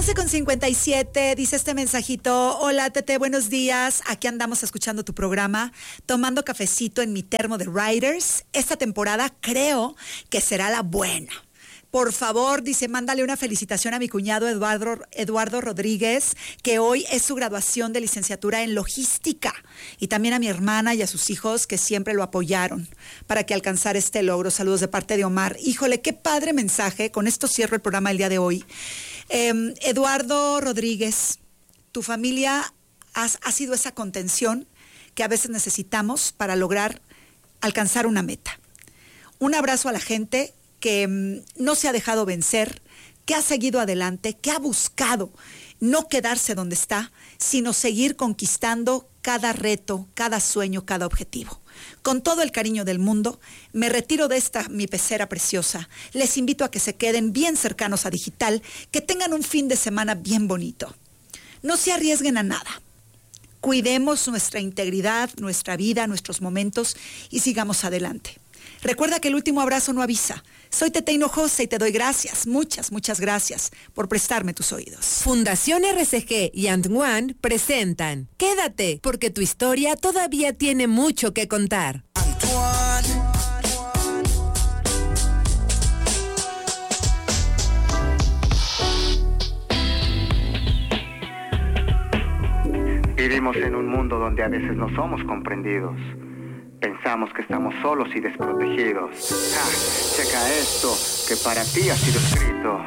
11:57, dice este mensajito: hola Tete, buenos días, aquí andamos escuchando tu programa, tomando cafecito en mi termo de Riders. Esta temporada creo que será la buena. Por favor, dice, mándale una felicitación a mi cuñado Eduardo Rodríguez, que hoy es su graduación de licenciatura en logística, y también a mi hermana y a sus hijos que siempre lo apoyaron para que alcanzara este logro. Saludos de parte de Omar. Híjole, qué padre mensaje. Con esto cierro el programa del día de hoy. Eduardo Rodríguez, tu familia ha sido esa contención que a veces necesitamos para lograr alcanzar una meta. Un abrazo a la gente que no se ha dejado vencer, que ha seguido adelante, que ha buscado no quedarse donde está, sino seguir conquistando cada reto, cada sueño, cada objetivo. Con todo el cariño del mundo, me retiro de esta mi pecera preciosa. Les invito a que se queden bien cercanos a Digital, que tengan un fin de semana bien bonito. No se arriesguen a nada. Cuidemos nuestra integridad, nuestra vida, nuestros momentos y sigamos adelante. Recuerda que el último abrazo no avisa. Soy Tete Hinojosa y te doy gracias, muchas gracias por prestarme tus oídos. Fundación RCG y Antoine presentan Quédate, porque tu historia todavía tiene mucho que contar. Vivimos en un mundo donde a veces no somos comprendidos. Pensamos que estamos solos y desprotegidos. Checa esto, que para ti ha sido escrito.